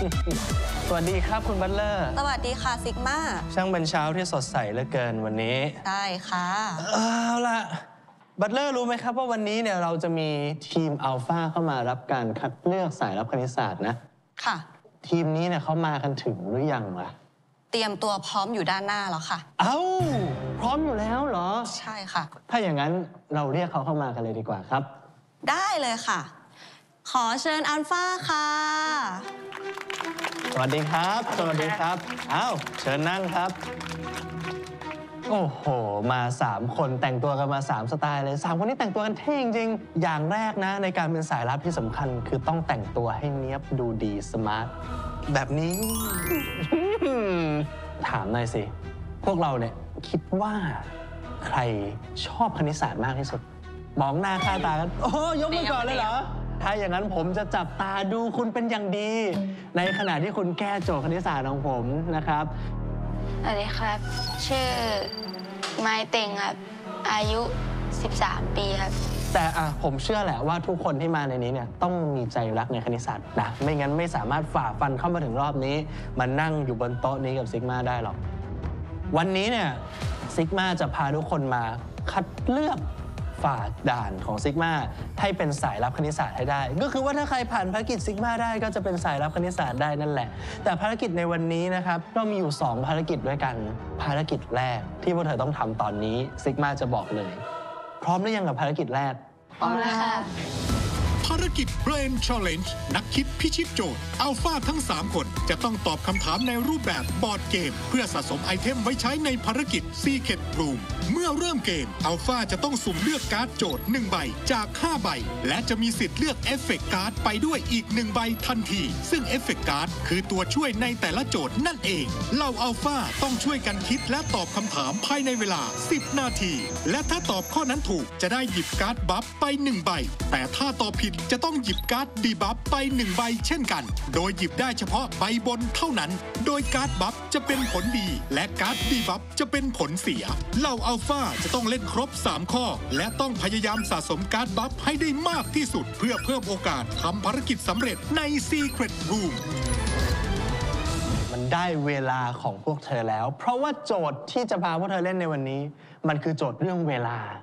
สวัสดีครับคุณบัตเลอร์สวัสดีค่ะซิกมาช่างเป็นเช้าที่สดใสเหลือเกินวันนี้ได้ค่ะเอาล่ะบัตเลอร์รู้ไหมครับว่าวันนี้เนี่ยเราจะมีทีมอัลฟาเข้ามารับการคัดเลือกสายรับคณิตศาสตร์นะค่ะทีมนี้เนี่ยเขามากันถึงหรือยังล่ะเตรียมตัวพร้อมอยู่ด้านหน้าแล้วค่ะเอ้าพร้อมอยู่แล้วเหรอใช่ค่ะถ้าอย่างนั้นเราเรียกเขาเข้ามากันเลยดีกว่าครับได้เลยค่ะขอเชิญอัลฟาค่ะสวัสดีครับสวัสดีครับอ้าวเชิญนั่งครับโอ้โหมา3คนแต่งตัวกันมา3สไตล์เลย3คนนี้แต่งตัวกันเท่จริงๆอย่างแรกนะในการเป็นสายลับที่สำคัญคือต้องแต่งตัวให้เนี๊ยบดูดีสมาร์ทแบบนี้ ถามหน่อยสิพวกเราเนี่ยคิดว่าใครชอบคณิตศาสตร์มากที่สุดมองหน้าค่าตากันโอ้ยกมือก่อนเลยเหรอถ้าอย่างนั้นผมจะจับตาดูคุณเป็นอย่างดีในขณะที่คุณแก้โจทย์คณิตศาสตร์ของผมนะครับสวัสดีครับชื่อไม้เต็งครับอายุ13 ปีครับแต่ผมเชื่อแหละว่าทุกคนที่มาในนี้เนี่ยต้องมีใจรักในคณิตศาสตร์นะไม่งั้นไม่สามารถฝ่าฟันเข้ามาถึงรอบนี้มานั่งอยู่บนโต๊ะนี้กับซิกมาได้หรอกวันนี้เนี่ยซิกมาจะพาทุกคนมาคัดเลือกฝ่าด่านของซิกมาให้เป็นสายลับคณิตศาสตร์ให้ได้ก็คือว่าถ้าใครผ่านภารกิจซิกมาได้ก็จะเป็นสายลับคณิตศาสตร์ได้นั่นแหละแต่ภารกิจในวันนี้นะครับเรามีอยู่2ภารกิจด้วยกันภารกิจแรกที่พวกเธอต้องทำตอนนี้ซิกมาจะบอกเลยพร้อมหรือยังกับภารกิจแรกพร้อมแล้วค่ะภารกิจ Brain Challenge นักคิดพิชิตโจทย์อัลฟาทั้ง3คนจะต้องตอบคำถามในรูปแบบบอร์ดเกมเพื่อสะสมไอเทมไว้ใช้ในภารกิจ Secret Room เมื่อเริ่มเกมอัลฟาจะต้องสุ่มเลือกการ์ดโจทย์1ใบจาก5ใบและจะมีสิทธิ์เลือกเอฟเฟกต์การ์ดไปด้วยอีก1ใบทันทีซึ่งเอฟเฟกต์การ์ดคือตัวช่วยในแต่ละโจทย์นั่นเองเหล่าอัลฟาต้องช่วยกันคิดและตอบคำถามภายในเวลา10 นาทีและถ้าตอบข้อนั้นถูกจะได้หยิบการ์ดบัฟไป1ใบแต่ถ้าตอบผิดจะต้องหยิบการ์ดดีบัฟไป1ใบเช่นกันโดยหยิบได้เฉพาะใบบนเท่านั้นโดยการ์ดบัฟจะเป็นผลดีและการ์ดดีบัฟจะเป็นผลเสียเหล่าอัลฟาจะต้องเล่นครบ3ข้อและต้องพยายามสะสมการ์ดบัฟให้ได้มากที่สุดเพื่อเพิ่มโอกาสทำภารกิจสำเร็จใน Secret Room มันได้เวลาของพวกเธอแล้วเพราะว่าโจทย์ที่จะพาพวกเธอเล่นในวันนี้มันคือโจทย์เรื่องเวลา